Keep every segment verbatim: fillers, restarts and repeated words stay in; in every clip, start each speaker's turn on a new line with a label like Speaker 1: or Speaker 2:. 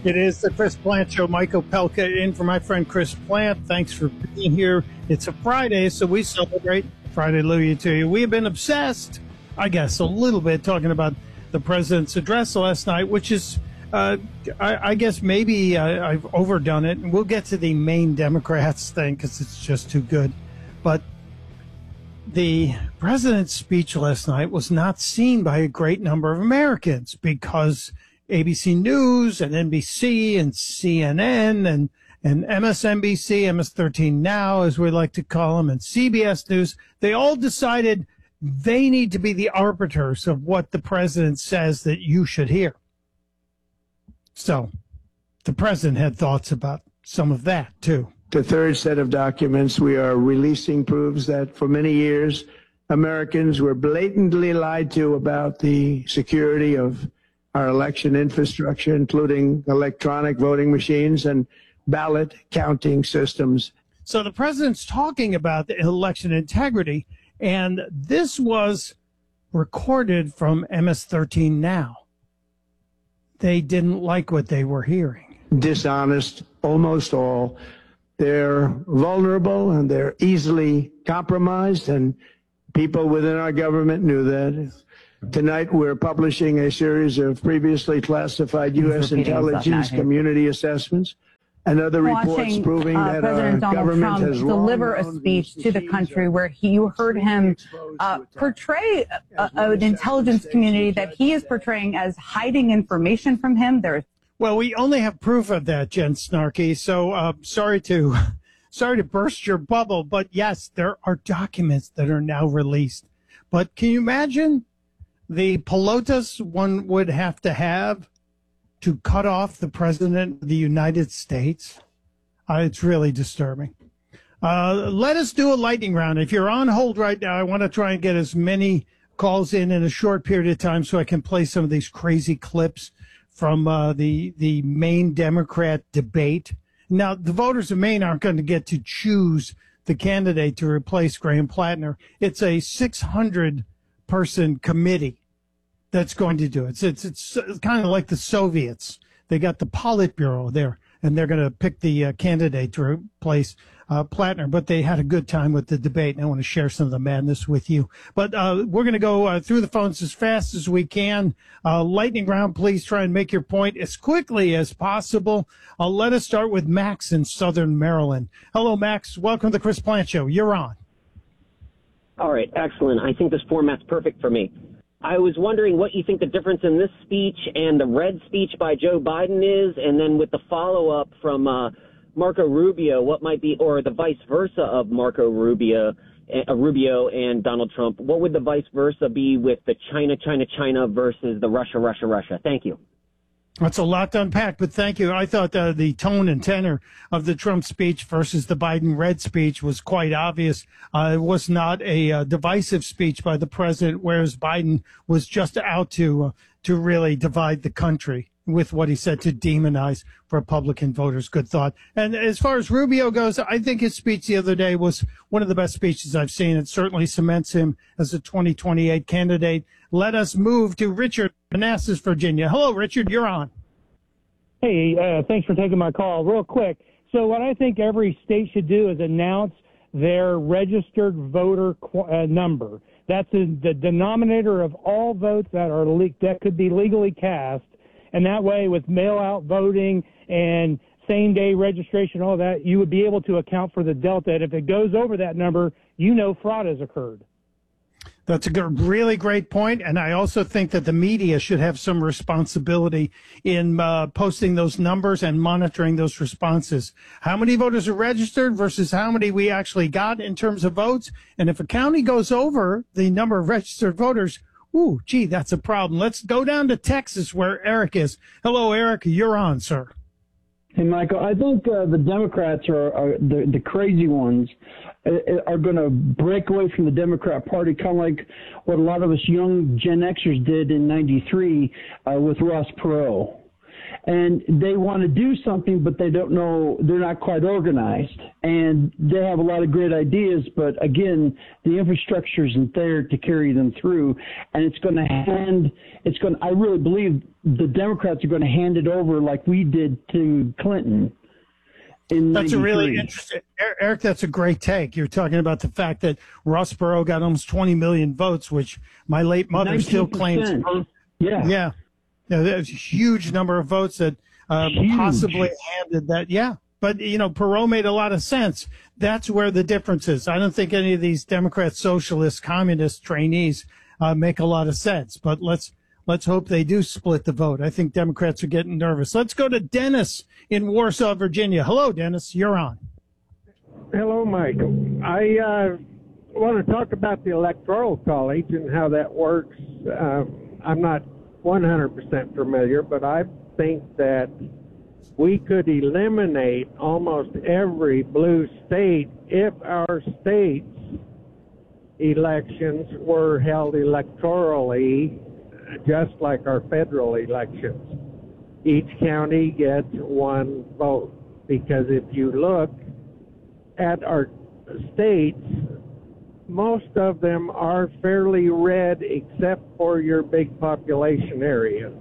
Speaker 1: It is the Chris Plante Show. Michael Pelka in for my friend Chris Plante. Thanks for being here. It's a Friday, so we celebrate Friday Hallelujah to you. We have been obsessed, I guess, a little bit talking about the president's address last night, which is, uh, I, I guess maybe uh, I've overdone it. And we'll get to the main Democrats thing because it's just too good. But the president's speech last night was not seen by a great number of Americans because A B C News and N B C and C N N and, and M S N B C, M S thirteen Now, as we like to call them, and C B S News, they all decided they need to be the arbiters of what the president says that you should hear. So the president had thoughts about some of that, too.
Speaker 2: The third set of documents we are releasing proves that for many years, Americans were blatantly lied to about the security of our election infrastructure, including electronic voting machines and ballot counting systems.
Speaker 1: So the president's talking about the election integrity, and this was recorded from M S thirteen Now. They didn't like what they were hearing.
Speaker 2: Dishonest, almost all. They're vulnerable and they're easily compromised, and people within our government knew that. Tonight, we're publishing a series of previously classified U S intelligence community assessments and other reports
Speaker 3: Watching,
Speaker 2: proving
Speaker 3: uh,
Speaker 2: that
Speaker 3: President
Speaker 2: our
Speaker 3: Donald
Speaker 2: government
Speaker 3: Trump
Speaker 2: has
Speaker 3: deliver a speech to the country where he, you heard him uh, portray a, an intelligence community that he is portraying as hiding information from him. There's
Speaker 1: Well, we only have proof of that, Jen Snarky. So uh, sorry to sorry to burst your bubble, but yes, there are documents that are now released. But can you imagine the pelotas one would have to have to cut off the president of the United States? Uh, it's really disturbing. Uh, let us do a lightning round. If you're on hold right now, I want to try and get as many calls in in a short period of time so I can play some of these crazy clips from uh, the the Maine Democrat debate. Now, the voters of Maine aren't going to get to choose the candidate to replace Graham Plattner. It's a six hundred person committee that's going to do it. It's, it's, it's kind of like the Soviets. They got the Politburo there, and they're going to pick the uh, candidate to replace uh, Plattner. But they had a good time with the debate, and I want to share some of the madness with you. But uh, we're going to go uh, through the phones as fast as we can. Uh, lightning round, please try and make your point as quickly as possible. Uh, let us start with Max in Southern Maryland. Hello, Max. Welcome to the Chris Plante Show. You're on.
Speaker 4: All right, excellent. I think this format's perfect for me. I was wondering what you think the difference in this speech and the red speech by Joe Biden is, and then with the follow-up from uh, Marco Rubio, what might be, or the vice versa of Marco Rubio, uh, Rubio and Donald Trump, what would the vice versa be with the China, China, China versus the Russia, Russia, Russia? Thank you.
Speaker 1: That's a lot to unpack, but thank you. I thought uh, the tone and tenor of the Trump speech versus the Biden red speech was quite obvious. Uh, it was not a uh, divisive speech by the president, whereas Biden was just out to uh, to really divide the country with what he said, to demonize Republican voters. Good thought. And as far as Rubio goes, I think his speech the other day was one of the best speeches I've seen. It certainly cements him as a twenty twenty-eight candidate. Let us move to Richard, Manassas, Virginia. Hello, Richard. You're on.
Speaker 5: Hey, uh, thanks for taking my call. Real quick. So what I think every state should do is announce their registered voter qu- uh, number. That's the, the denominator of all votes that are le- that could be legally cast. And that way, with mail-out voting and same-day registration, all that, you would be able to account for the delta. And if it goes over that number, you know fraud has occurred.
Speaker 1: That's a good, really great point, and I also think that the media should have some responsibility in uh, posting those numbers and monitoring those responses. How many voters are registered versus how many we actually got in terms of votes, and if a county goes over the number of registered voters, ooh, gee, that's a problem. Let's go down to Texas where Eric is. Hello, Eric. You're on, sir.
Speaker 6: Hey, Michael, I think uh, the Democrats are, are the, the crazy ones uh, are going to break away from the Democrat Party, kind of like what a lot of us young Gen Xers did in ninety-three uh, with Ross Perot. and they want to do something, but they don't know, they're not quite organized. And they have a lot of great ideas, but again, the infrastructure isn't there to carry them through. And it's going to hand, it's going to, I really believe the Democrats are going to hand it over like we did to Clinton.
Speaker 1: That's a really interesting, Eric, that's a great take. You're talking about the fact that Ross Perot got almost twenty million votes, which my late mother still claims.
Speaker 6: Yeah.
Speaker 1: Yeah. Yeah, there's a huge number of votes that uh, possibly handed that. Yeah. But, you know, Perot made a lot of sense. That's where the difference is. I don't think any of these Democrat, socialist, communist trainees uh, make a lot of sense. But let's let's hope they do split the vote. I think Democrats are getting nervous. Let's go to Dennis in Warsaw, Virginia. Hello, Dennis. You're on.
Speaker 7: Hello, Michael. I uh, want to talk about the Electoral College and how that works. Uh, I'm not one hundred percent familiar, but I think that we could eliminate almost every blue state if our states' elections were held electorally, just like our federal elections. Each county gets one vote, because if you look at our states, most of them are fairly red except for your big population areas.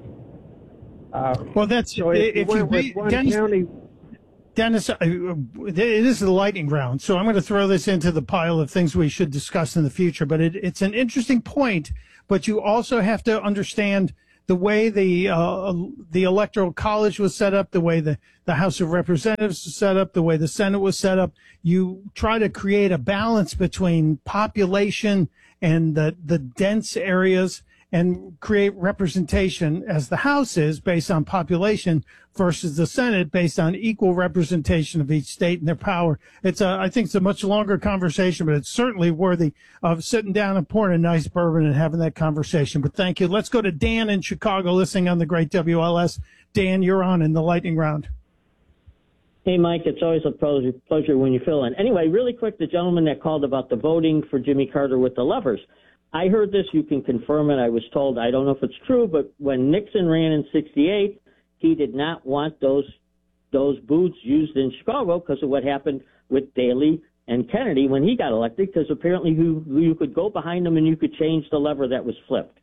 Speaker 7: Uh,
Speaker 1: well, that's
Speaker 7: so if,
Speaker 1: if
Speaker 7: you
Speaker 1: you
Speaker 7: went with one
Speaker 1: Dennis,
Speaker 7: county.
Speaker 1: Dennis, uh, this is the lightning round, so I'm going to throw this into the pile of things we should discuss in the future. But it, it's an interesting point. But you also have to understand the way the uh, the Electoral College was set up, the way the, the House of Representatives was set up, the way the Senate was set up. You try to create a balance between population and the, the dense areas and create representation, as the House is, based on population versus the Senate based on equal representation of each state and their power. It's a, I think it's a much longer conversation, but it's certainly worthy of sitting down and pouring a nice bourbon and having that conversation. But thank you. Let's go to Dan in Chicago, listening on the great W L S. Dan, you're on in the lightning round.
Speaker 8: Hey, Mike, it's always a pleasure, pleasure when you fill in. Anyway, really quick, the gentleman that called about the voting for Jimmy Carter with the levers. I heard this. You can confirm it. I was told, I don't know if it's true, but when Nixon ran in sixty-eight, he did not want those those booths used in Chicago because of what happened with Daley and Kennedy when he got elected, because apparently you, you could go behind them and you could change the lever that was flipped.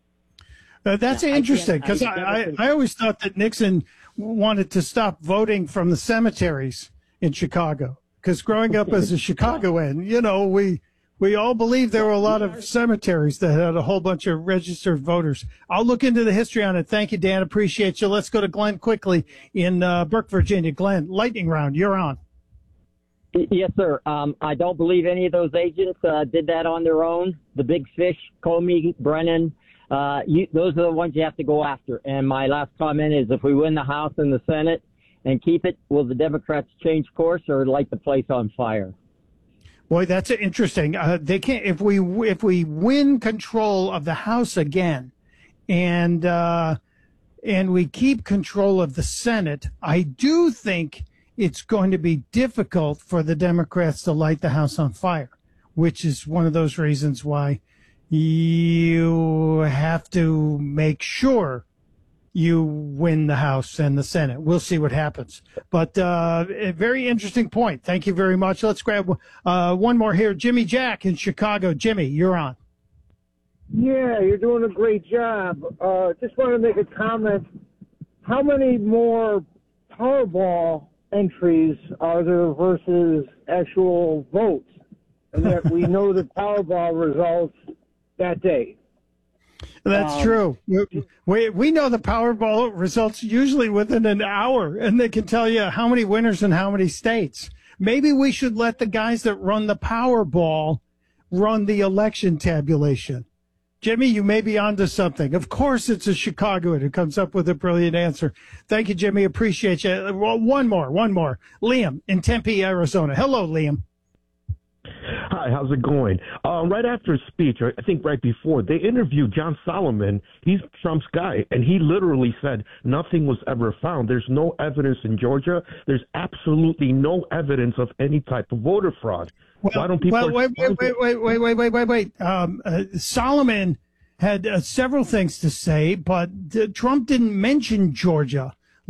Speaker 1: Uh, that's now, interesting, because I, I, I, I always thought that Nixon wanted to stop voting from the cemeteries in Chicago, because growing up as a Chicagoan, you know, we – We all believe there were a lot of cemeteries that had a whole bunch of registered voters. I'll look into the history on it. Thank you, Dan. Appreciate you. Let's go to Glenn quickly in uh, Burke, Virginia. Glenn, lightning round. You're on.
Speaker 9: Yes, sir. Um, I don't believe any of those agents uh, did that on their own. The big fish, Comey, Brennan, uh, you, those are the ones you have to go after. And my last comment is, if we win the House and the Senate and keep it, will the Democrats change course or light the place on fire?
Speaker 1: Boy, that's interesting. Uh, they can't if we if we win control of the House again, and uh, and we keep control of the Senate. I do think it's going to be difficult for the Democrats to light the House on fire, which is one of those reasons why you have to make sure you win the House and the Senate. We'll see what happens. But uh, a very interesting point. Thank you very much. Let's grab uh, one more here. Jimmy Jack in Chicago. Jimmy, you're on.
Speaker 10: Yeah, you're doing a great job. Uh, just want to make a comment. How many more Powerball entries are there versus actual votes? And that we know the Powerball results that day.
Speaker 1: That's um, true. We we know the Powerball results usually within an hour, and they can tell you how many winners in how many states. Maybe we should let the guys that run the Powerball run the election tabulation. Jimmy, you may be onto something. Of course, it's a Chicagoan who comes up with a brilliant answer. Thank you, Jimmy. Appreciate you. One more, one more. Liam in Tempe, Arizona. Hello, Liam.
Speaker 11: Hi, how's it going? Um, right after his speech, or I think right before, they interviewed John Solomon. He's Trump's guy, and he literally said nothing was ever found. There's no evidence in Georgia. There's absolutely no evidence of any type of voter fraud.
Speaker 1: Well,
Speaker 11: Why don't people?
Speaker 1: Well, wait, wait, wait, wait, wait, wait, wait, wait, wait. Um, uh, Solomon had uh, several things to say, but uh, Trump didn't mention Georgia.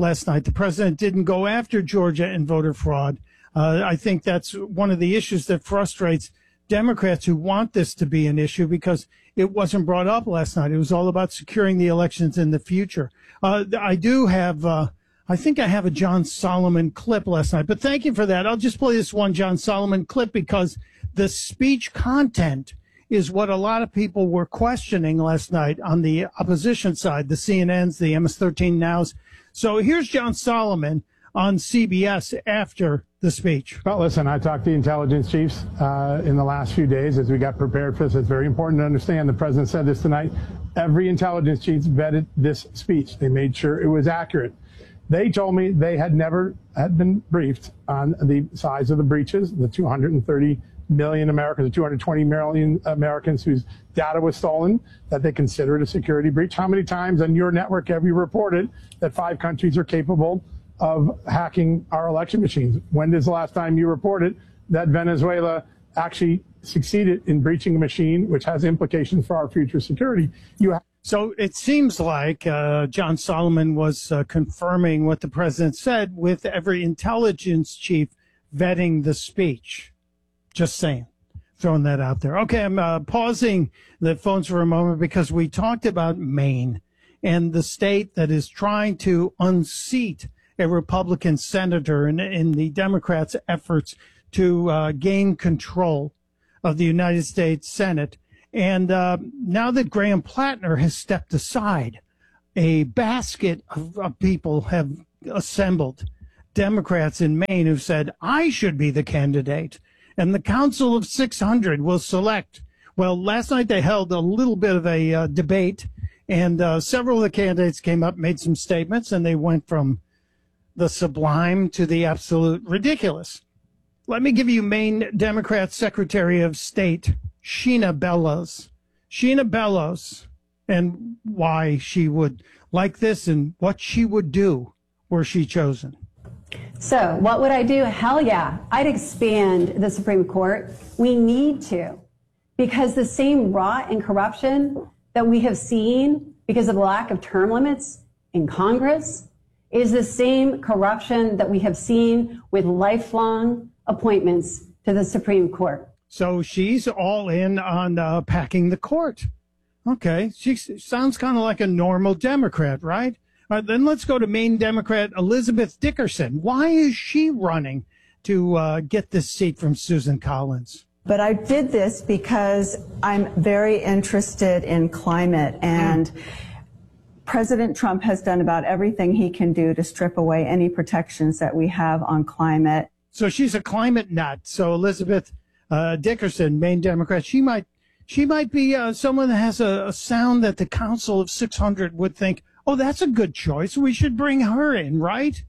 Speaker 1: last night. The president didn't go after Georgia and voter fraud. Uh, I think that's one of the issues that frustrates Democrats who want this to be an issue, because it wasn't brought up last night. It was all about securing the elections in the future. Uh, I do have, uh, I think I have a John Solomon clip last night, but thank you for that. I'll just play this one John Solomon clip because the speech content is what a lot of people were questioning last night on the opposition side, the C N N's, the M S thirteen Nows. So here's John Solomon on C B S after the speech.
Speaker 12: Well, listen, I talked to the intelligence chiefs uh, in the last few days as we got prepared for this. It's very important to understand, the president said this tonight, every intelligence chief vetted this speech. They made sure it was accurate. They told me they had never had been briefed on the size of the breaches, the two hundred thirty million Americans, the two hundred twenty million Americans whose data was stolen, that they consider it a security breach. How many times on your network have you reported that five countries are capable of hacking our election machines? When is the last time you reported that Venezuela actually succeeded in breaching a machine which has implications for our future security? You have
Speaker 1: So it seems like uh, John Solomon was uh, confirming what the president said, with every intelligence chief vetting the speech. Just saying, throwing that out there. Okay, I'm uh, pausing the phones for a moment because we talked about Maine and the state that is trying to unseat a Republican senator in, in the Democrats' efforts to uh, gain control of the United States Senate. And uh, now that Graham Plattner has stepped aside, a basket of, of people have assembled, Democrats in Maine, who said, I should be the candidate. And the Council of six hundred will select. Well, last night they held a little bit of a uh, debate, and uh, several of the candidates came up, made some statements, and they went from the sublime to the absolute ridiculous. Let me give you Maine Democrat Secretary of State Sheena Bellows. Sheena Bellows, and why she would like this and what she would do were she chosen.
Speaker 13: So what would I do? Hell yeah, I'd expand the Supreme Court. We need to, because the same rot and corruption that we have seen because of the lack of term limits in Congress is the same corruption that we have seen with lifelong appointments to the Supreme Court.
Speaker 1: So she's all in on uh, packing the court. Okay, she sounds kind of like a normal Democrat, right? Uh, then let's go to Maine Democrat Elizabeth Dickerson. Why is she running to uh, get this seat from Susan Collins?
Speaker 14: But I did this because I'm very interested in climate, and mm. President Trump has done about everything he can do to strip away any protections that we have on climate.
Speaker 1: So she's a climate nut. So Elizabeth uh, Dickerson, Maine Democrat, she might she might be uh, someone that has a, a sound that the Council of six hundred would think, oh, that's a good choice. We should bring her in, right?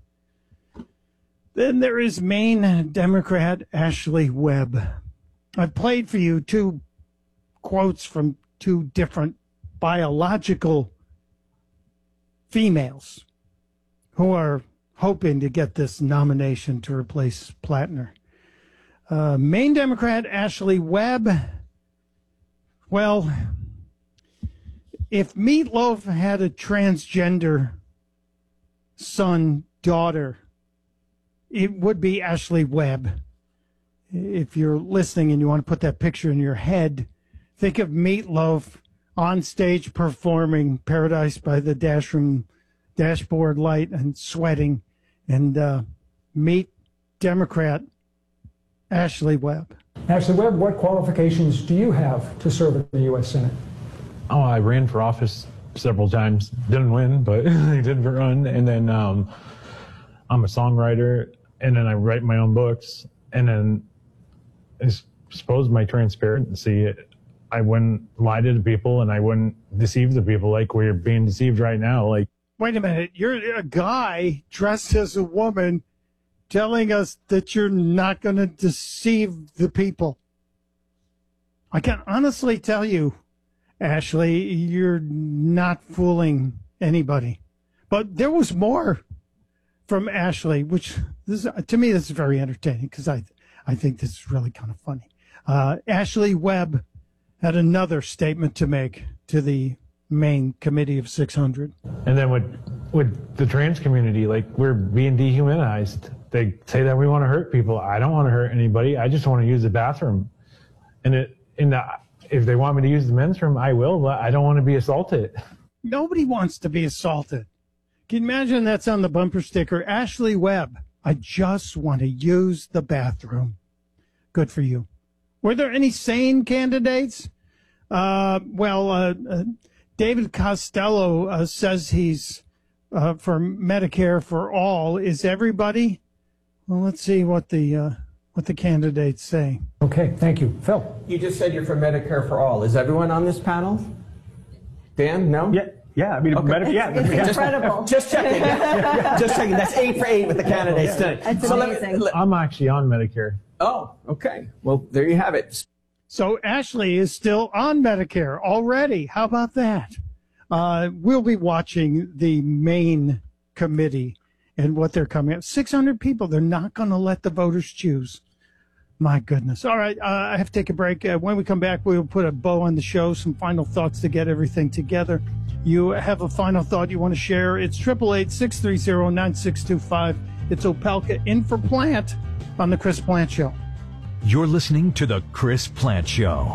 Speaker 1: Then there is Maine Democrat Ashley Webb. I played for you two quotes from two different biological females who are hoping to get this nomination to replace Plattner. Uh, Maine Democrat Ashley Webb. Well, if Meatloaf had a transgender son, daughter, it would be Ashley Webb. If you're listening and you want to put that picture in your head, think of Meatloaf on stage performing Paradise by the Dashroom Dashboard Light and sweating, and uh, meet Democrat Ashley Webb.
Speaker 15: Ashley Webb, what qualifications do you have to serve in the U S Senate?
Speaker 16: Oh, I ran for office several times. Didn't win, but I did run. And then um, I'm a songwriter, and then I write my own books. And then I suppose my transparency, I wouldn't lie to the people, and I wouldn't deceive the people like we're being deceived right now. Like,
Speaker 1: wait a minute, you're a guy dressed as a woman telling us that you're not going to deceive the people. I can honestly tell you, Ashley, you're not fooling anybody. But there was more from Ashley, which this, to me, this is very entertaining because I, I think this is really kind of funny. Uh, Ashley Webb had another statement to make to the main committee of six hundred.
Speaker 16: And then with with the trans community, like, we're being dehumanized. They say that we want to hurt people. I don't want to hurt anybody. I just want to use the bathroom. And it in the if they want me to use the men's room, I will, but I don't want to be assaulted.
Speaker 1: Nobody wants to be assaulted. Can you imagine that's on the bumper sticker? Ashley Webb, I just want to use the bathroom. Good for you. Were there any sane candidates? Uh, well, uh, uh, David Costello uh, says he's uh, for Medicare for all. Is everybody? Well, let's see what the uh, what the candidates say.
Speaker 15: Okay, thank you. Phil.
Speaker 17: You just said you're for Medicare for all. Is everyone on this panel? Dan, no?
Speaker 18: Yeah, yeah. I mean,
Speaker 17: okay.
Speaker 18: Medicare, yeah.
Speaker 14: It's
Speaker 18: just,
Speaker 14: incredible.
Speaker 17: Just checking. Yeah. Just checking. That's eight for eight with the candidates tonight.
Speaker 14: That's
Speaker 17: so
Speaker 14: amazing.
Speaker 17: Let me, let,
Speaker 16: I'm actually on Medicare.
Speaker 17: oh, okay. Well, there you have it.
Speaker 1: So Ashley is still on Medicare already. How about that? Uh, we'll be watching the main committee and what they're coming up. six hundred people. They're not going to let the voters choose. My goodness. All right. Uh, I have to take a break. Uh, when we come back, we'll put a bow on the show, some final thoughts to get everything together. You have a final thought you want to share? It's eight eight eight, six three zero, nine six two five. It's Opelka in for Plant on the Chris Plant Show.
Speaker 19: You're listening to the Chris Plant Show.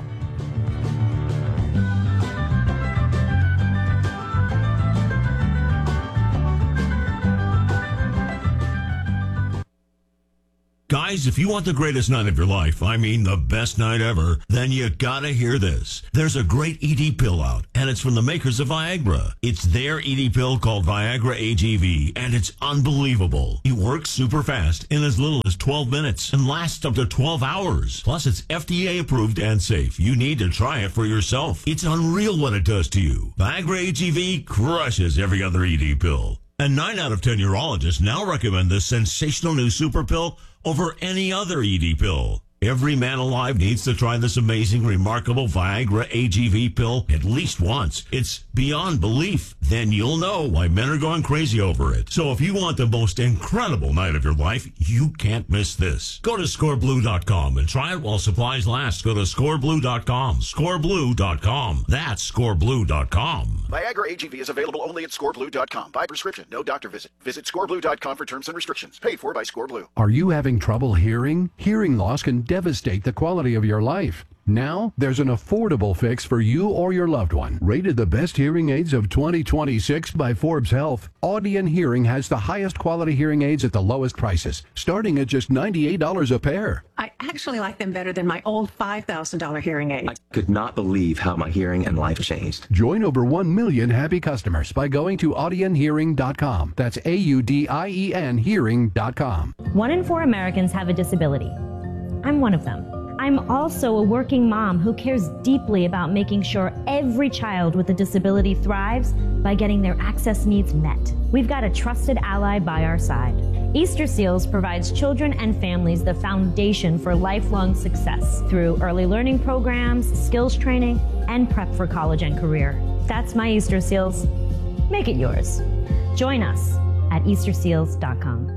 Speaker 20: Guys, if you want the greatest night of your life, I mean the best night ever, then you gotta hear this. There's a great E D pill out, and it's from the makers of Viagra. It's their E D pill called Viagra A G V, and it's unbelievable. It works super fast in as little as twelve minutes and lasts up to twelve hours. Plus, it's F D A approved and safe. You need to try it for yourself. It's unreal what it does to you. Viagra A G V crushes every other E D pill. And nine out of ten urologists now recommend this sensational new super pill over any other E D pill. Every man alive needs to try this amazing, remarkable Viagra A G V pill at least once. It's beyond belief. Then you'll know why men are going crazy over it. So if you want the most incredible night of your life, you can't miss this. Go to score blue dot com and try it while supplies last. Go to score blue dot com. score blue dot com. That's score blue dot com.
Speaker 21: Viagra A G V is available only at score blue dot com. By prescription, no doctor visit. Visit score blue dot com for terms and restrictions. Paid for by ScoreBlue.
Speaker 22: Are you having trouble hearing? Hearing loss can devastate the quality of your life. Now, there's an affordable fix for you or your loved one. Rated the best hearing aids of twenty twenty-six by Forbes Health, Audion Hearing has the highest quality hearing aids at the lowest prices, starting at just ninety-eight dollars a pair.
Speaker 23: I actually like them better than my old five thousand dollars hearing aid.
Speaker 24: I could not believe how my hearing and life changed.
Speaker 22: Join over one million happy customers by going to audion hearing dot com. That's A U D I E N hearing dot com.
Speaker 25: One in four Americans have a disability. I'm one of them. I'm also a working mom who cares deeply about making sure every child with a disability thrives by getting their access needs met. We've got a trusted ally by our side. Easter Seals provides children and families the foundation for lifelong success through early learning programs, skills training, and prep for college and career. That's my Easter Seals. Make it yours. Join us at easter seals dot com.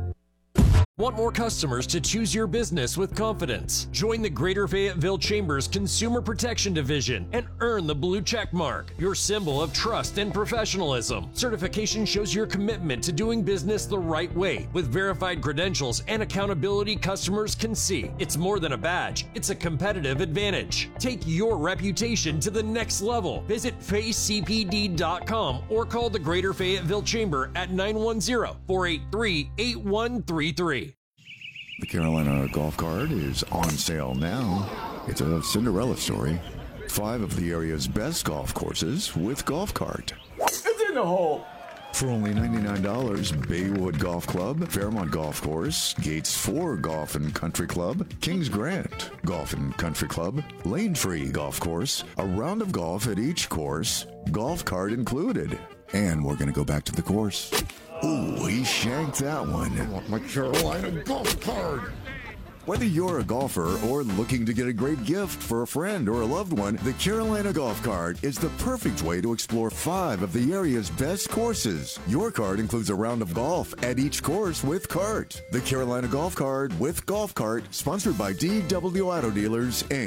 Speaker 26: Want more customers to choose your business with confidence? Join the Greater Fayetteville Chamber's Consumer Protection Division and earn the blue check mark, your symbol of trust and professionalism. Certification shows your commitment to doing business the right way with verified credentials and accountability customers can see. It's more than a badge, it's a competitive advantage. Take your reputation to the next level. Visit face c p d dot com or call the Greater Fayetteville Chamber at nine one zero, four eight three, eight one three three.
Speaker 27: The Carolina Golf Cart is on sale now. It's a Cinderella story. Five of the area's best golf courses with Golf Cart.
Speaker 17: It's in the hole.
Speaker 27: For only ninety-nine dollars, Baywood Golf Club, Fairmont Golf Course, Gates four Golf and Country Club, Kings Grant Golf and Country Club, Lane Free Golf Course, a round of golf at each course, Golf Cart included. And we're going to go back to the course. Ooh, he shanked that one. I want my Carolina Golf Cart. Whether you're a golfer or looking to get a great gift for a friend or a loved one, the Carolina Golf Cart is the perfect way to explore five of the area's best courses. Your cart includes a round of golf at each course with cart. The Carolina Golf Cart with Golf Cart, sponsored by D W Auto Dealers, Incorporated.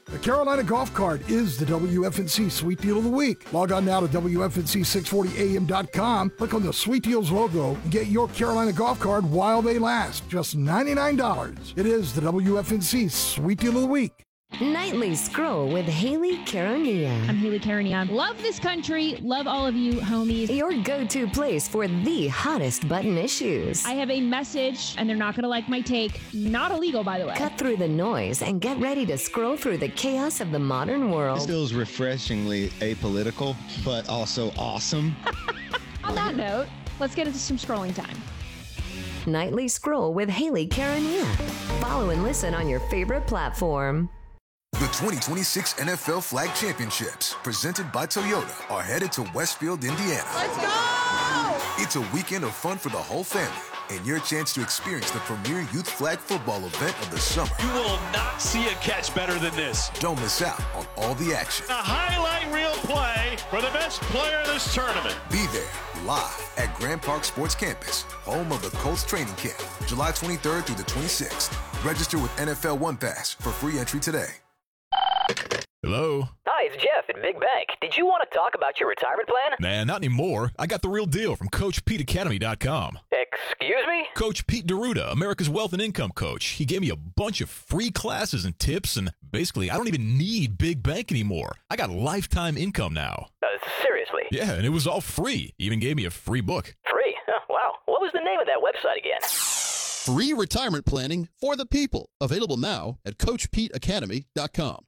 Speaker 2: The Carolina Golf Cart is the W F N C Sweet Deal of the Week. Log on now to W F N C six forty A M dot com, click on the Sweet Deals logo, and get your Carolina Golf Cart while they last. Just ninety-nine dollars. It is the W F N C Sweet Deal of the Week.
Speaker 3: Nightly Scroll with Haley Caronia.
Speaker 4: I'm Haley Caronia. Love this country. Love all of you, homies.
Speaker 3: Your go-to place for the hottest button issues.
Speaker 4: I have a message, and they're not going to like my take. Not illegal, by the way.
Speaker 3: Cut through the noise and get ready to scroll through the chaos of the modern world.
Speaker 5: This feels refreshingly apolitical, but also awesome.
Speaker 4: On that note, let's get into some scrolling time.
Speaker 3: Nightly Scroll with Haley Caronia. Follow and listen on your favorite platform.
Speaker 6: The twenty twenty-six N F L Flag Championships, presented by Toyota, are headed to Westfield, Indiana.
Speaker 7: Let's go!
Speaker 6: It's a weekend of fun for the whole family, and your chance to experience the premier youth flag football event of the summer.
Speaker 18: You will not see a catch better than this.
Speaker 6: Don't miss out on all the action.
Speaker 18: A highlight reel play for the best player of this tournament.
Speaker 6: Be there, live at Grand Park Sports Campus, home of the Colts training camp, July twenty-third through the twenty-sixth. Register with N F L One Pass for free entry today.
Speaker 28: Hello?
Speaker 29: Hi, it's Jeff at Big Bank. Did you want to talk about your retirement plan?
Speaker 28: Nah, not anymore. I got the real deal from Coach Pete Academy dot com.
Speaker 29: Excuse me?
Speaker 28: Coach Pete D'Arruda, America's Wealth and Income Coach. He gave me a bunch of free classes and tips, and basically, I don't even need Big Bank anymore. I got lifetime income now.
Speaker 29: Uh, seriously?
Speaker 28: Yeah, and it was all free. He even gave me a free book.
Speaker 29: Free? Oh, wow. What was the name of that website again?
Speaker 30: Free retirement planning for the people. Available now at Coach Pete Academy dot com.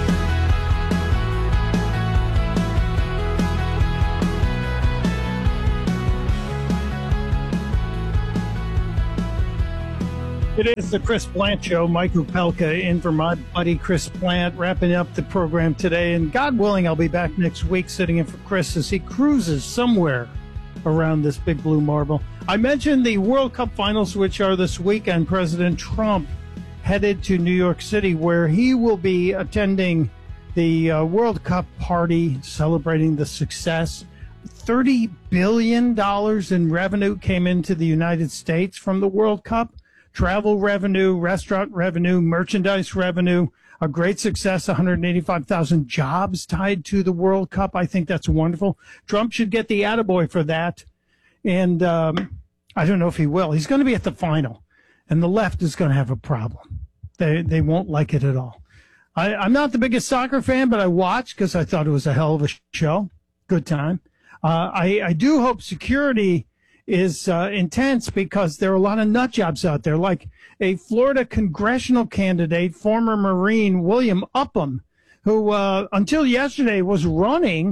Speaker 1: It is the Chris Plant Show. Mike Opelka in for my buddy Chris Plant, wrapping up the program today. And God willing, I'll be back next week sitting in for Chris as he cruises somewhere around this big blue marble. I mentioned the World Cup finals, which are this weekend. President Trump headed to New York City, where he will be attending the uh, World Cup party, celebrating the success. thirty billion dollars in revenue came into the United States from the World Cup. Travel revenue, restaurant revenue, merchandise revenue, a great success, one hundred eighty-five thousand jobs tied to the World Cup. I think that's wonderful. Trump should get the attaboy for that. And um, I don't know if he will. He's going to be at the final, and the left is going to have a problem. They they won't like it at all. I, I'm not the biggest soccer fan, but I watched because I thought it was a hell of a show. Good time. Uh, I, I do hope security is uh, intense because there are a lot of nut jobs out there, like a Florida congressional candidate, former Marine William Upham, who uh, until yesterday was running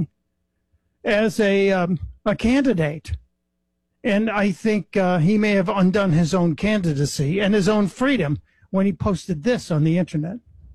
Speaker 1: as a um, a candidate. And I think uh, he may have undone his own candidacy and his own freedom when he posted this on the internet.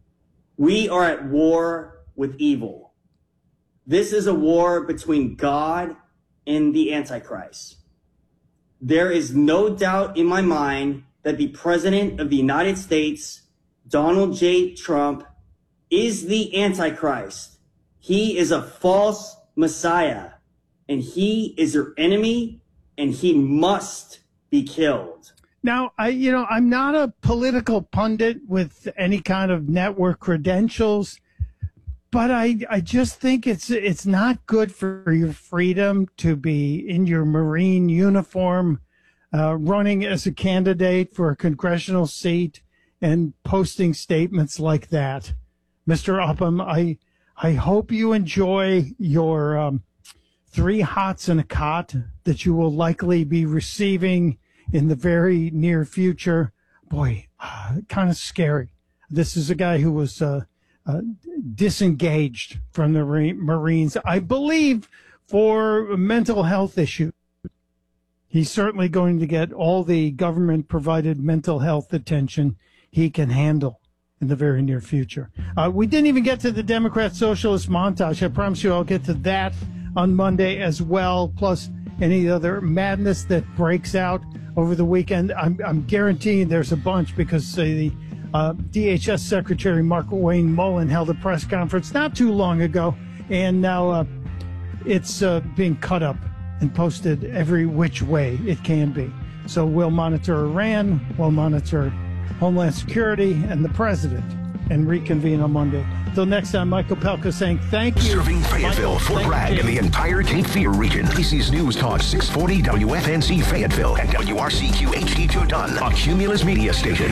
Speaker 31: We are at war with evil. This is a war between God and the Antichrist. There is no doubt in my mind that the President of the United States, Donald J. Trump, is the Antichrist. He is a false Messiah, and he is your enemy, and he must be killed.
Speaker 1: Now, I, you know, I'm not a political pundit with any kind of network credentials, but I, I just think it's it's not good for your freedom to be in your Marine uniform, uh, running as a candidate for a congressional seat and posting statements like that. Mister Upham, I I hope you enjoy your um, three hots and a cot that you will likely be receiving in the very near future. Boy, uh, kind of scary. This is a guy who was uh, uh, disengaged from the Marines, I believe, for mental health issues. He's certainly going to get all the government-provided mental health attention he can handle in the very near future. Uh, we didn't even get to the Democrat Socialist montage. I promise you I'll get to that on Monday as well, plus any other madness that breaks out over the weekend. I'm, I'm guaranteeing there's a bunch because uh, the uh, D H S Secretary Mark Wayne Mullen held a press conference not too long ago, and now uh, it's uh, being cut up and posted every which way it can be. So we'll monitor Iran, we'll monitor Homeland Security and the president and reconvene on Monday. Till next time, Michael Pelka saying thank you.
Speaker 7: Serving Fayetteville, Fort Bragg, and the entire Cape Fear region. A C's News Talk six forty W F N C Fayetteville and W R C Q H D two Dunn, a Cumulus media station.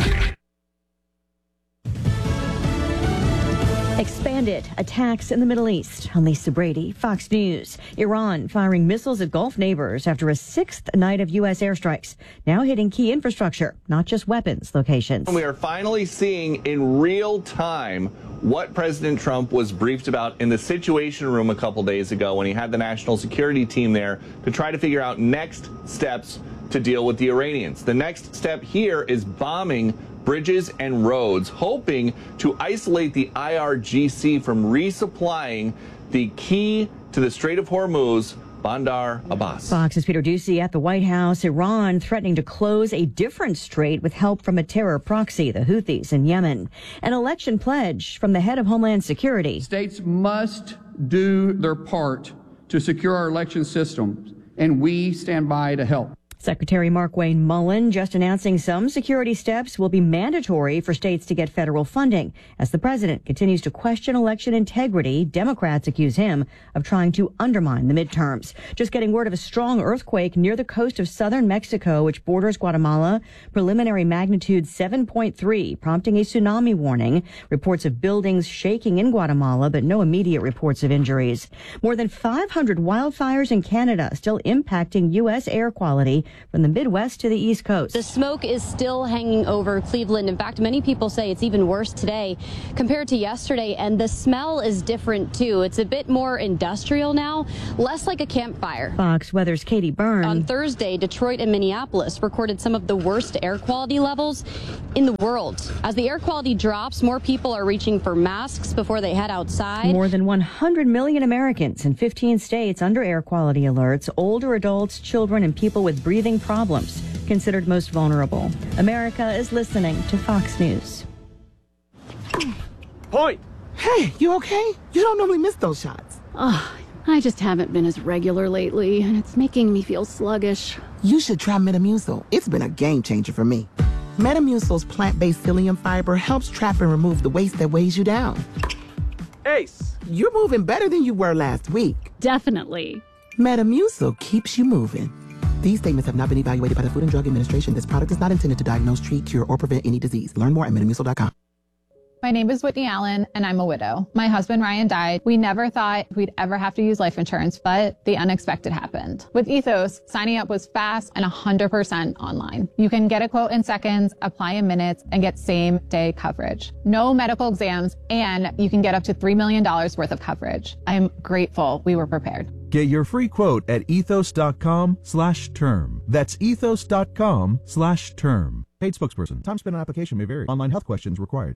Speaker 25: Expanded attacks in the Middle East. I'm Lisa Brady, Fox News. Iran firing missiles at Gulf neighbors after a sixth night of U S airstrikes, now hitting key infrastructure, not just weapons locations.
Speaker 8: We are finally seeing in real time what President Trump was briefed about in the Situation Room a couple days ago when he had the national security team there to try to figure out next steps to deal with the Iranians. The next step here is bombing bridges and roads, hoping to isolate the I R G C from resupplying the key to the Strait of Hormuz, Bandar Abbas.
Speaker 25: Fox's Peter Doocy at the White House. Iran threatening to close a different strait with help from a terror proxy, the Houthis in Yemen. An election pledge from the head of Homeland Security.
Speaker 9: States must do their part to secure our election systems, and we stand by to help.
Speaker 25: Secretary Mark Wayne Mullen just announcing some security steps will be mandatory for states to get federal funding. As the president continues to question election integrity, Democrats accuse him of trying to undermine the midterms. Just getting word of a strong earthquake near the coast of southern Mexico, which borders Guatemala. Preliminary magnitude seven point three, prompting a tsunami warning. Reports of buildings shaking in Guatemala, but no immediate reports of injuries. More than five hundred wildfires in Canada still impacting U S air quality from the Midwest to the East Coast.
Speaker 10: The smoke is still hanging over Cleveland. In fact, many people say it's even worse today compared to yesterday, and the smell is different too. It's a bit more industrial now, less like a campfire.
Speaker 25: Fox Weather's Katie Byrne.
Speaker 10: On Thursday, Detroit and Minneapolis recorded some of the worst air quality levels in the world. As the air quality drops, more people are reaching for masks before they head outside.
Speaker 25: More than one hundred million Americans in fifteen states under air quality alerts. Older adults, children, and people with breathing problems considered most vulnerable. America is listening to Fox News.
Speaker 11: Point! Hey, you okay? You don't normally miss those shots.
Speaker 12: Oh, I just haven't been as regular lately, and it's making me feel sluggish.
Speaker 11: You should try Metamucil. It's been a game changer for me. Metamucil's plant-based psyllium fiber helps trap and remove the waste that weighs you down. Ace! You're moving better than you were last week.
Speaker 12: Definitely.
Speaker 11: Metamucil keeps you moving. These statements have not been evaluated by the Food and Drug Administration. This product is not intended to diagnose, treat, cure, or prevent any disease. Learn more at metamucil dot com.
Speaker 13: My name is Whitney Allen, and I'm a widow. My husband, Ryan, died. We never thought we'd ever have to use life insurance, but the unexpected happened. With Ethos, signing up was fast and one hundred percent online. You can get a quote in seconds, apply in minutes, and get same-day coverage. No medical exams, and you can get up to three million dollars worth of coverage. I'm grateful we were prepared.
Speaker 14: Get your free quote at ethos.com slash term. That's ethos.com slash term. Paid spokesperson. Time spent on application may vary. Online health questions required.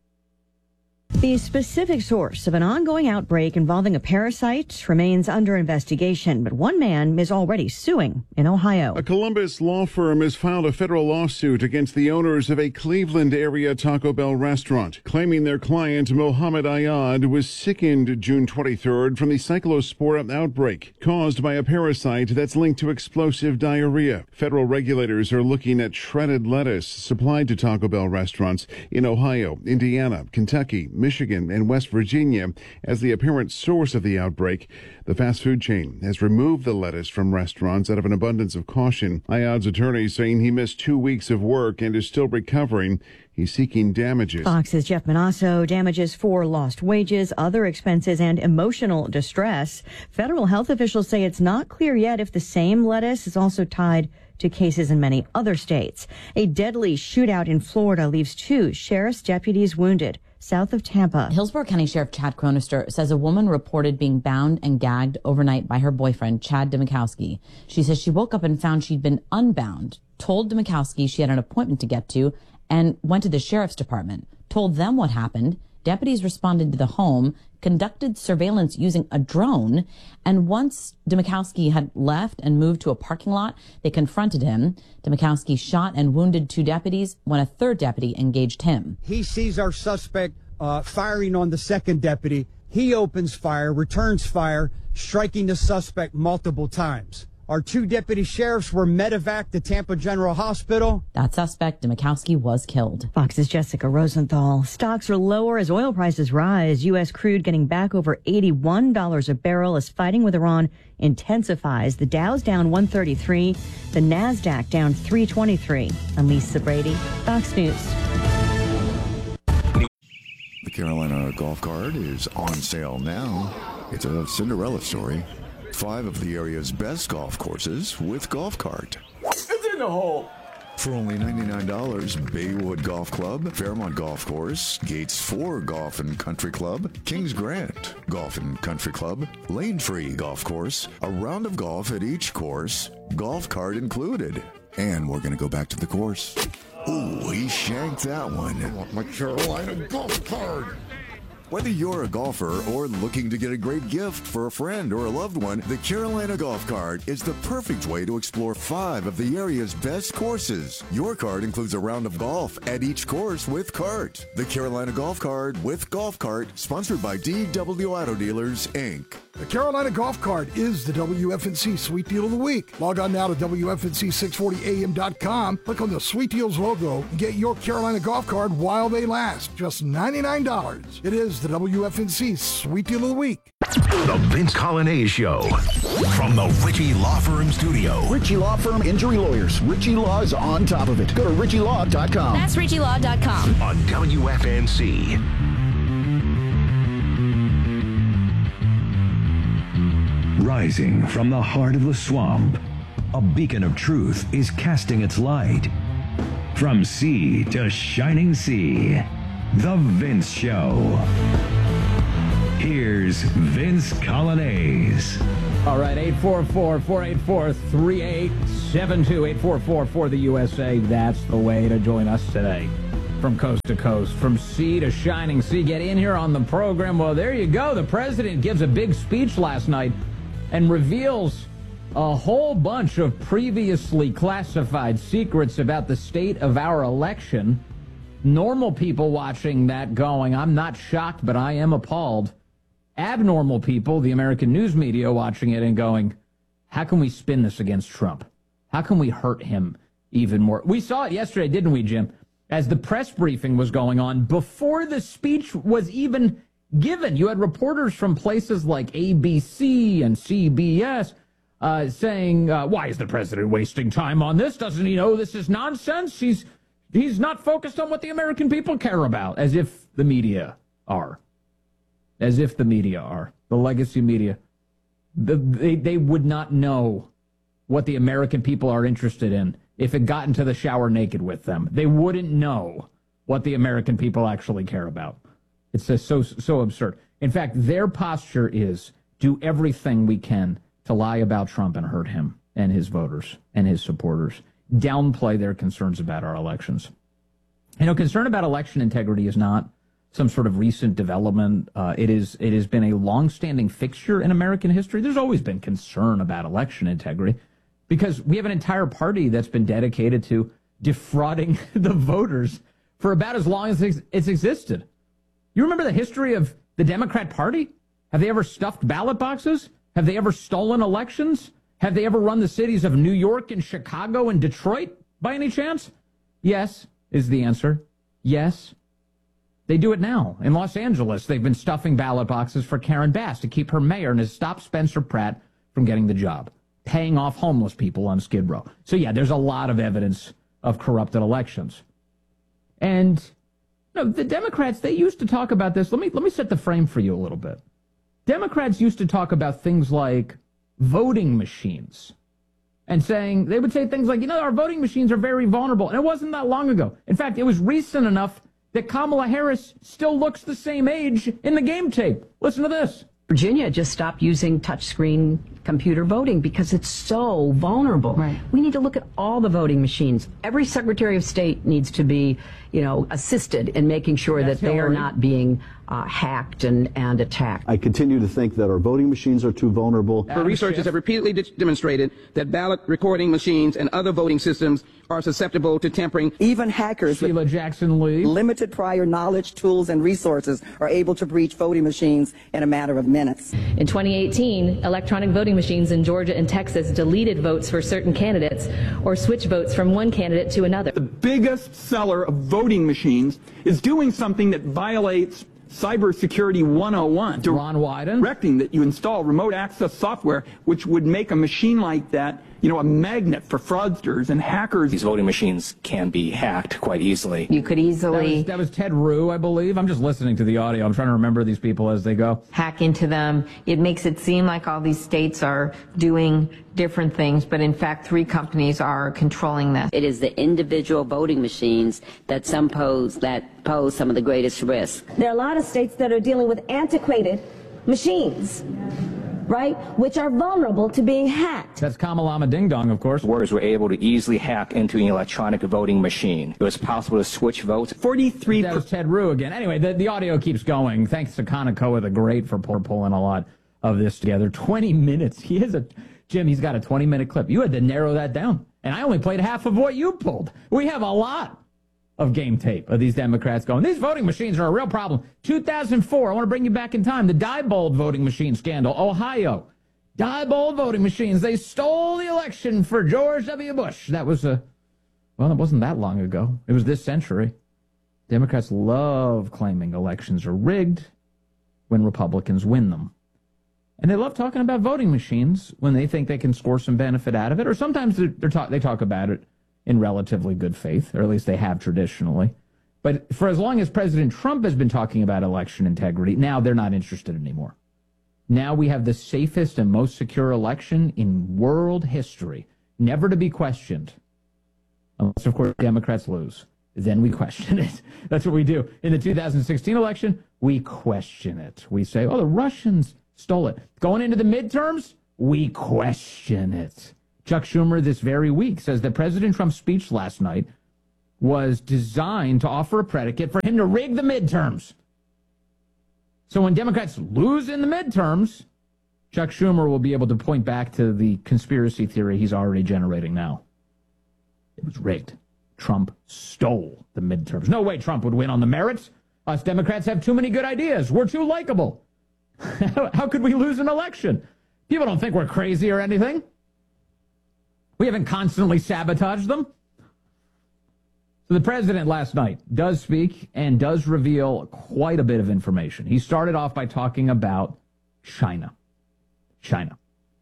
Speaker 25: The specific source of an ongoing outbreak involving a parasite remains under investigation, but one man is already suing in Ohio.
Speaker 15: A Columbus law firm has filed a federal lawsuit against the owners of a Cleveland area Taco Bell restaurant, claiming their client Mohammed Ayad was sickened June twenty-third from the cyclospora outbreak caused by a parasite that's linked to explosive diarrhea. Federal regulators are looking at shredded lettuce supplied to Taco Bell restaurants in Ohio, Indiana, Kentucky, Michigan, and West Virginia as the apparent source of the outbreak. The fast food chain has removed the lettuce from restaurants out of an abundance of caution. Ayad's attorney saying he missed two weeks of work and is still recovering. He's seeking damages.
Speaker 25: Fox's Jeff Manasso, damages for lost wages, other expenses, and emotional distress. Federal health officials say it's not clear yet if the same lettuce is also tied to cases in many other states. A deadly shootout in Florida leaves two sheriff's deputies wounded south of Tampa.
Speaker 16: Hillsborough County Sheriff Chad Cronister says a woman reported being bound and gagged overnight by her boyfriend, Chad Demikowski. She says she woke up and found she'd been unbound, told Demikowski she had an appointment to get to, and went to the sheriff's department, told them what happened. Deputies responded to the home, conducted surveillance using a drone, and once Demikowski had left and moved to a parking lot, they confronted him. Demikowski shot and wounded two deputies when a third deputy engaged him.
Speaker 19: He sees our suspect uh, firing on the second deputy. He opens fire, returns fire, striking the suspect multiple times. Our two deputy sheriffs were medevaced to Tampa General Hospital.
Speaker 16: That suspect, Dmytkowski, was killed.
Speaker 2: Fox's Jessica Rosenthal. Stocks are lower as oil prices rise. U S crude getting back over eighty-one dollars a barrel as fighting with Iran intensifies. The Dow's down one thirty-three. The NASDAQ down three twenty-three. I'm Lisa Brady, Fox News.
Speaker 4: The Carolina Golf Cart is on sale now. It's a Cinderella story. Five of the area's best golf courses with Golf Cart.
Speaker 5: It's in the hole.
Speaker 4: For only ninety-nine dollars, Baywood Golf Club, Fairmont Golf Course, Gates four Golf and Country Club, Kings Grant Golf and Country Club, Lane Free Golf Course, a round of golf at each course, Golf Cart included. And we're going to go back to the course. Ooh, he shanked that one. I want my Carolina Golf Cart. Whether you're a golfer or looking to get a great gift for a friend or a loved one, the Carolina Golf Cart is the perfect way to explore five of the area's best courses. Your cart includes a round of golf at each course with cart. The Carolina Golf Cart with Golf Cart, sponsored by D W Auto Dealers, Incorporated.
Speaker 17: The Carolina Golf Cart is the W F N C Sweet Deal of the Week. Log on now to W F N C six forty A M dot com, click on the Sweet Deals logo, and get your Carolina Golf Cart while they last. Just ninety-nine dollars. It is the W F N C Sweet Deal of the Week.
Speaker 7: The Vince Colonnese Show from the Ritchie Law Firm studio.
Speaker 20: Ritchie Law Firm Injury Lawyers. Ritchie Law is on top of it. Go to Ritchie Law dot com.
Speaker 3: That's Ritchie Law dot com.
Speaker 7: On W F N C.
Speaker 21: Rising from the heart of the swamp, a beacon of truth is casting its light. From sea to shining sea, The Vince Show. Here's Vince Colonnese.
Speaker 22: All right, eight four four, four eight four, three eight seven two, eight four four for the U S A. That's the way to join us today. From coast to coast, from sea to shining sea. Get in here on the program. Well, there you go. The president gives a big speech last night and reveals a whole bunch of previously classified secrets about the state of our election. Normal people watching that going, I'm not shocked, but I am appalled. Abnormal people, the American news media, watching it and going, how can we spin this against Trump? How can we hurt him even more? We saw it yesterday, didn't we, Jim? As the press briefing was going on, before the speech was even given, you had reporters from places like A B C and C B S uh, saying, uh, why is the president wasting time on this? Doesn't he know this is nonsense? He's he's not focused on what the American people care about, as if the media are. As if the media are. The legacy media. The, they, they would not know what the American people are interested in if it got into the shower naked with them. They wouldn't know what the American people actually care about. It's just so, so absurd. In fact, their posture is do everything we can to lie about Trump and hurt him and his voters and his supporters. Downplay their concerns about our elections. You know, concern about election integrity is not some sort of recent development. Uh, it is. It has been a longstanding fixture in American history. There's always been concern about election integrity because we have an entire party that's been dedicated to defrauding the voters for about as long as it's existed. You remember the history of the Democrat Party? Have they ever stuffed ballot boxes? Have they ever stolen elections? Have they ever run the cities of New York and Chicago and Detroit by any chance? Yes, is the answer. Yes. They do it now. In Los Angeles, they've been stuffing ballot boxes for Karen Bass to keep her mayor and has stopped Spencer Pratt from getting the job, paying off homeless people on Skid Row. So, yeah, there's a lot of evidence of corrupted elections. And no, the Democrats, they used to talk about this. Let me let me set the frame for you a little bit. Democrats used to talk about things like voting machines and saying, they would say things like, you know, our voting machines are very vulnerable. And it wasn't that long ago. In fact, it was recent enough that Kamala Harris still looks the same age in the game tape. Listen to this.
Speaker 23: Virginia just stopped using touchscreen computer voting because it's so vulnerable. Right. We need to look at all the voting machines. Every Secretary of State needs to be, you know, assisted in making sure That's that they Hillary. are not being uh, hacked and, and attacked.
Speaker 20: I continue to think that our voting machines are too vulnerable.
Speaker 1: Her researchers have repeatedly de- demonstrated that ballot recording machines and other voting systems are susceptible to tampering.
Speaker 5: Even hackers
Speaker 22: Sheila
Speaker 5: with
Speaker 22: Jackson Lee.
Speaker 5: limited prior knowledge, tools, and resources are able to breach voting machines in a matter of minutes.
Speaker 6: In twenty eighteen, electronic voting machines in Georgia and Texas deleted votes for certain candidates or switched votes from one candidate to another.
Speaker 18: The biggest seller of voting machines is doing something that violates Cybersecurity one oh one.
Speaker 22: Ron Wyden.
Speaker 18: Directing that you install remote access software, which would make a machine like that, you know, a magnet for fraudsters and hackers.
Speaker 24: These voting machines can be hacked quite easily.
Speaker 23: You could easily...
Speaker 22: That was, that was Ted Rue, I believe. I'm just listening to the audio. I'm trying to remember these people as they go.
Speaker 23: hack into them. It makes it seem like all these states are doing different things, but in fact, three companies are controlling this.
Speaker 26: It is the individual voting machines that some pose that pose some of the greatest risk.
Speaker 27: There are a lot of states that are dealing with antiquated machines, right, which are vulnerable to being hacked.
Speaker 22: That's Kamalama Ding Dong, of course.
Speaker 24: Workers were able to easily hack into an electronic voting machine. It was possible to switch votes.
Speaker 18: forty-three
Speaker 22: That was Ted Rue again. Anyway, the, the audio keeps going. Thanks to Conacoa the Great for pull, pulling a lot of this together. twenty minutes. He is a... Jim, he's got a twenty-minute clip. You had to narrow that down. And I only played half of what you pulled. We have a lot of game tape of these Democrats going, these voting machines are a real problem. two thousand four, I want to bring you back in time. The Diebold voting machine scandal, Ohio. Diebold voting machines. They stole the election for George W. Bush. That was a, well, it wasn't that long ago. It was this century. Democrats love claiming elections are rigged when Republicans win them. And they love talking about voting machines when they think they can score some benefit out of it. Or sometimes they're, they're talk, they talk about it in relatively good faith, or at least they have traditionally. But for as long as President Trump has been talking about election integrity, now they're not interested anymore. Now we have the safest and most secure election in world history, never to be questioned. Unless, of course, Democrats lose. Then we question it. That's what we do. In the two thousand sixteen election, we question it. We say, oh, the Russians stole it. Going into the midterms, we question it. Chuck Schumer this very week says that President Trump's speech last night was designed to offer a predicate for him to rig the midterms. So when Democrats lose in the midterms, Chuck Schumer will be able to point back to the conspiracy theory he's already generating now. It was rigged. Trump stole the midterms. No way Trump would win on the merits. Us Democrats have too many good ideas. We're too likable. How could we lose an election? People don't think we're crazy or anything. We haven't constantly sabotaged them. So the president last night does speak and does reveal quite a bit of information. He started off by talking about China. China.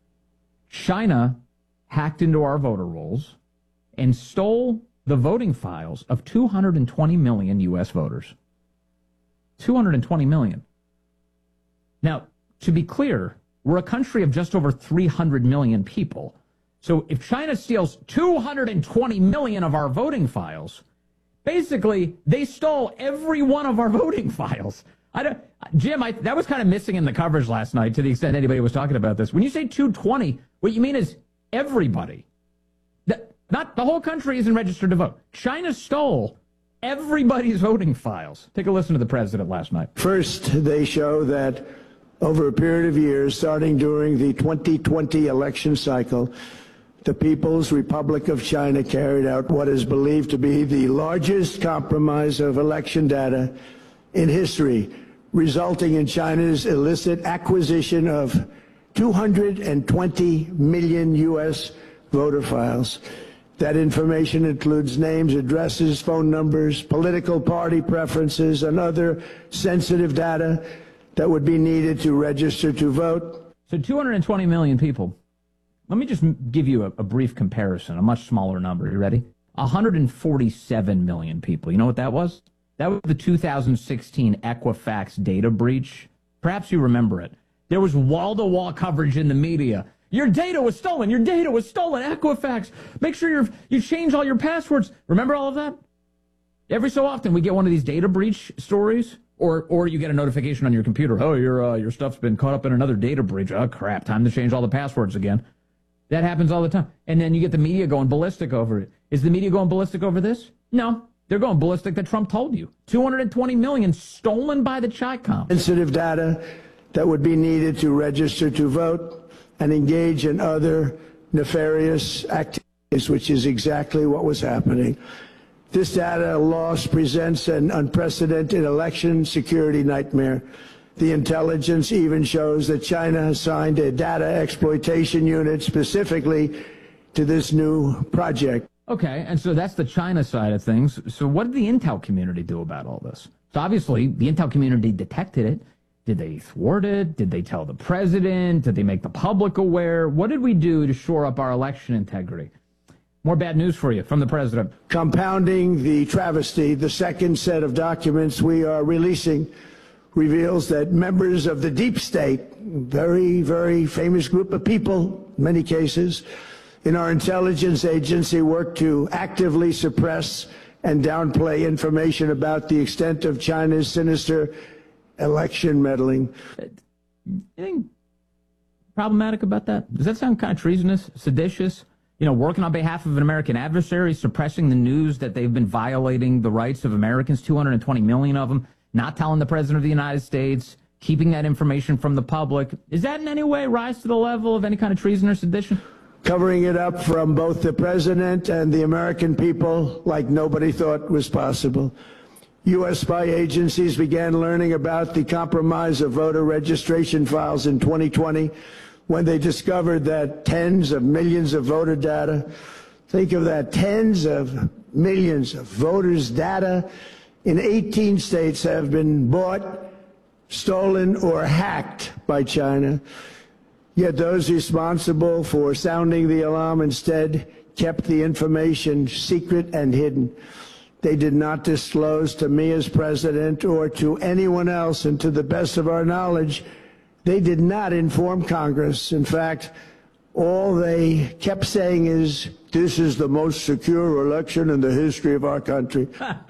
Speaker 22: China hacked into our voter rolls and stole the voting files of two hundred twenty million U S voters. two hundred twenty million. Now, to be clear, we're a country of just over three hundred million people. So if China steals two hundred twenty million of our voting files, basically, they stole every one of our voting files. I don't, Jim, I, that was kind of missing in the coverage last night to the extent anybody was talking about this. When you say two hundred twenty, what you mean is everybody. The, not the whole country isn't registered to vote. China stole everybody's voting files. Take a listen to the president last night.
Speaker 28: First, they show that over a period of years, starting during the twenty twenty election cycle, the People's Republic of China carried out what is believed to be the largest compromise of election data in history, resulting in China's illicit acquisition of two hundred twenty million U S voter files. That information includes names, addresses, phone numbers, political party preferences, and other sensitive data that would be needed to register to vote.
Speaker 22: So two hundred twenty million people. Let me just give you a, a brief comparison, a much smaller number. You ready? one hundred forty-seven million people. You know what that was? That was the two thousand sixteen Equifax data breach. Perhaps you remember it. There was wall-to-wall coverage in the media. Your data was stolen. Your data was stolen. Equifax. Make sure you're, you change all your passwords. Remember all of that? Every so often we get one of these data breach stories, or or you get a notification on your computer. Oh, your uh, your stuff's been caught up in another data breach. Oh, crap. Time to change all the passwords again. That happens all the time. And then you get the media going ballistic over it. Is the media going ballistic over this? No. They're going ballistic that Trump told you. two hundred twenty million dollars stolen by the Chi-Com.
Speaker 28: Sensitive data that would be needed to register to vote and engage in other nefarious activities, which is exactly what was happening. This data loss presents an unprecedented election security nightmare. The intelligence even shows that China has signed a data exploitation unit specifically to this new project.
Speaker 22: Okay, and so that's the China side of things. So what did the intel community do about all this? So obviously, the intel community detected it. Did they thwart it? Did they tell the president? Did they make the public aware? What did we do to shore up our election integrity? More bad news for you from the president.
Speaker 28: Compounding the travesty, the second set of documents we are releasing reveals that members of the deep state, very, very famous group of people, in many cases, in our intelligence agency work to actively suppress and downplay information about the extent of China's sinister election meddling.
Speaker 22: Anything problematic about that? Does that sound kind of treasonous, seditious? You know, working on behalf of an American adversary, suppressing the news that they've been violating the rights of Americans, two hundred twenty million of them, not telling the President of the United States, keeping that information from the public. Is that in any way rise to the level of any kind of treason or sedition?
Speaker 28: Covering it up from both the President and the American people like nobody thought was possible. U S spy agencies began learning about the compromise of voter registration files in twenty twenty when they discovered that tens of millions of voter data, think of that, tens of millions of voters' data in eighteen states have been bought, stolen, or hacked by China. Yet those responsible for sounding the alarm instead kept the information secret and hidden. They did not disclose to me as president or to anyone else, and to the best of our knowledge, they did not inform Congress. In fact, all they kept saying is, this is the most secure election in the history of our country.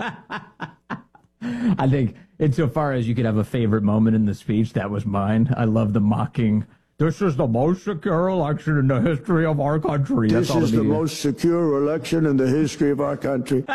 Speaker 22: I think, insofar as you could have a favorite moment in the speech, that was mine. I love the mocking, this is the most secure election in the history of our country.
Speaker 28: This
Speaker 22: That's all
Speaker 28: is the
Speaker 22: media.
Speaker 28: most secure election in the history of our country.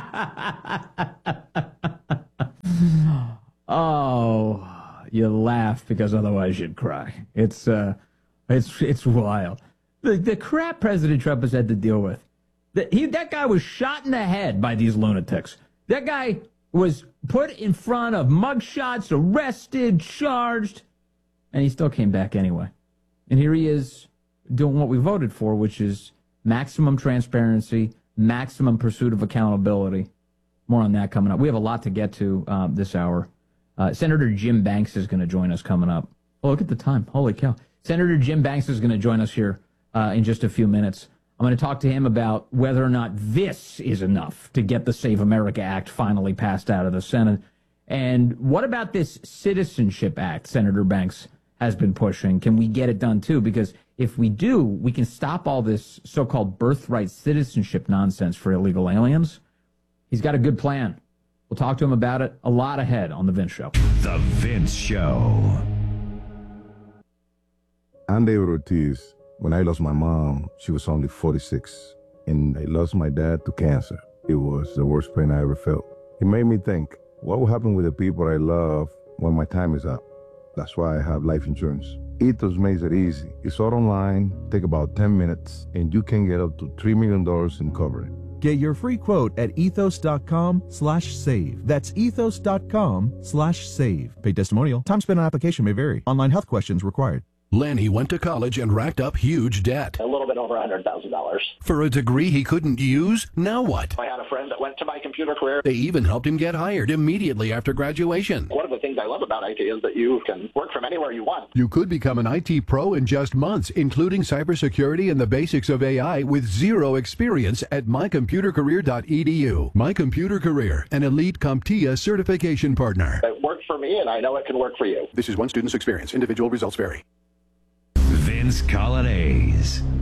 Speaker 22: Oh, you laugh because otherwise you'd cry. It's uh, it's it's wild. The the crap President Trump has had to deal with. That he that guy was shot in the head by these lunatics. That guy was put in front of mugshots, arrested, charged, and he still came back anyway. And here he is doing what we voted for, which is maximum transparency, maximum pursuit of accountability. More on that coming up. We have a lot to get to uh, this hour. Uh, Senator Jim Banks is going to join us coming up. Oh, look at the time. Holy cow. Senator Jim Banks is going to join us here uh, in just a few minutes. I'm going to talk to him about whether or not this is enough to get the Save America Act finally passed out of the Senate. And what about this Citizenship Act Senator Banks has been pushing? Can we get it done too? Because if we do, we can stop all this so-called birthright citizenship nonsense for illegal aliens. He's got a good plan. We'll talk to him about it a lot ahead on The Vince Show.
Speaker 21: The Vince Show.
Speaker 8: I'm David Ortiz. When I lost my mom, she was only forty-six, and I lost my dad to cancer. It was the worst pain I ever felt. It made me think, what will happen with the people I love when my time is up? That's why I have life insurance. Ethos makes it easy. It's all online, take about ten minutes, and you can get up to three million dollars in coverage.
Speaker 9: Get your free quote at ethos.com slash save. That's ethos.com slash save. Paid testimonial. Time spent on application may vary. Online health questions required.
Speaker 10: Lanny went to college and racked up huge debt.
Speaker 11: A little bit over one hundred thousand dollars.
Speaker 10: For a degree he couldn't use? Now what?
Speaker 11: I had a friend that went to my computer career.
Speaker 10: They even helped him get hired immediately after graduation.
Speaker 11: One of the things I love about I T is that you can work from anywhere you want.
Speaker 10: You could become an I T pro in just months, including cybersecurity and the basics of A I with zero experience at my computer career dot e d u. My Computer Career, an elite CompTIA certification partner.
Speaker 11: It worked for me, and I know it can work for you.
Speaker 10: This is one student's experience. Individual results vary.
Speaker 21: Vince Colonnese.